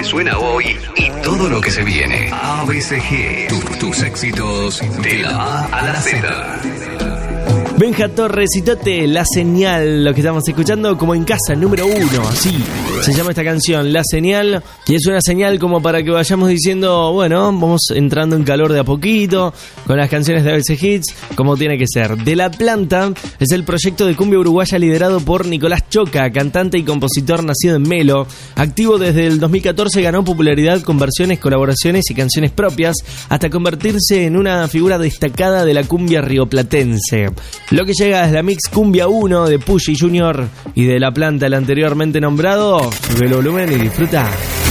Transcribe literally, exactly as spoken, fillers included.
suena hoy y todo lo que se viene. A B C G, tus, tus éxitos de la A a la Z. Benja Torres y Tote, La Señal, lo que estamos escuchando como en casa, número uno, así se llama esta canción, La Señal, y es una señal como para que vayamos diciendo, bueno, vamos entrando en calor de a poquito, con las canciones de A B C Hits, como tiene que ser. De la Planta es el proyecto de cumbia uruguaya liderado por Nicolás Choca, cantante y compositor nacido en Melo, activo desde el dos mil catorce, ganó popularidad con versiones, colaboraciones y canciones propias, hasta convertirse en una figura destacada de la cumbia rioplatense. Lo que llega es la Mix Cumbia uno de Pushy Junior y de La Planta, el anteriormente nombrado. Sube el volumen y disfruta.